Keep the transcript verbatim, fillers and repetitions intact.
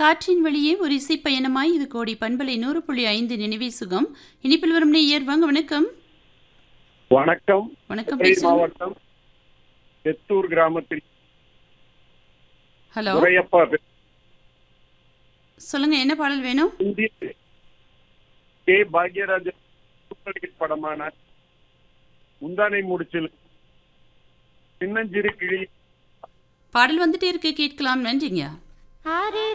காற்றின் வழியே ஒரு இசை பயணமாய் இது கோடி பண்பலை நூறு புள்ளி ஐந்து நினைவே சுகம். இனிப்பில் வரும் நேயர் வாங்க. வணக்கம். வணக்கம். வணக்கம். மதுரை மாவட்டம் எத்தூர் கிராமத்தில் ஹலோ முறையப்பா சொல்லுங்க, என்ன பாடல் வேணும்? கே பாக்யராஜன் படமான முந்தானை முடிச்சில் சின்னஞ்சிறு கிளி பாடல் வந்துட்டே இருக்கு, கேட்கலாம். நன்றிங்க.